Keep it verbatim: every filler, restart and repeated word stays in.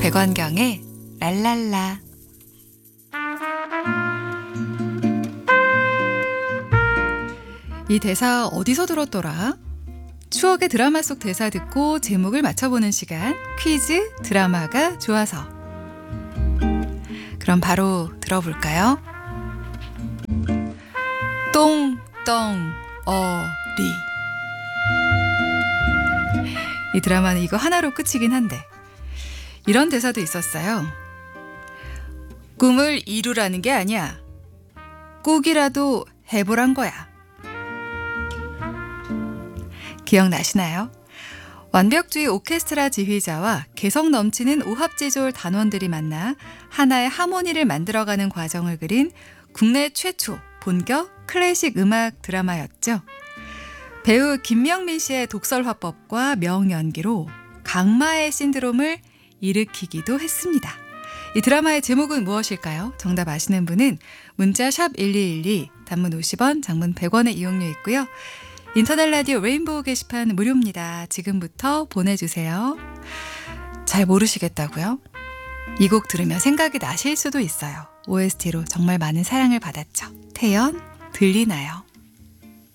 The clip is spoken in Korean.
백원경의 랄랄라. 이 대사 어디서 들었더라? 추억의 드라마 속 대사 듣고 제목을 맞춰보는 시간, 퀴즈 드라마가 좋아서. 그럼 바로 들어볼까요? 똥, 덩, 어리. 이 드라마는 이거 하나로 끝이긴 한데 이런 대사도 있었어요. 꿈을 이루라는 게 아니야. 꾹이라도 해보란 거야. 기억나시나요? 완벽주의 오케스트라 지휘자와 개성 넘치는 오합지졸 단원들이 만나 하나의 하모니를 만들어가는 과정을 그린 국내 최초 본격 클래식 음악 드라마였죠. 배우 김명민 씨의 독설 화법과 명연기로 강마의 신드롬을 일으키기도 했습니다. 이 드라마의 제목은 무엇일까요? 정답 아시는 분은 문자 샵 일이일이, 단문 오십 원, 장문 백 원의 이용료 있고요. 인터넷 라디오 레인보우 게시판 무료입니다. 지금부터 보내주세요. 잘 모르시겠다고요? 이 곡 들으면 생각이 나실 수도 있어요. 오에스티로 정말 많은 사랑을 받았죠. 태연, 들리나요?